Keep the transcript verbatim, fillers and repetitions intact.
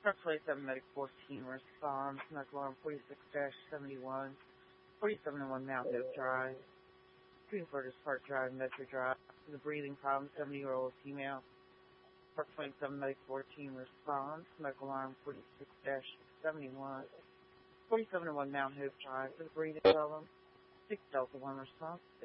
Park twenty-seven Medic fourteen responds. Medical alarm forty-six dash seventy-one. forty-seven oh one Mount Hope Drive. Queen Fortis Park Drive, Metro Drive. The breathing problem, seventy-year-old female. Park twenty-seven Medic fourteen responds. Medical alarm forty-six dash seventy-one. forty-seven oh one Mount Hope Drive. For the breathing problem, six Delta one response.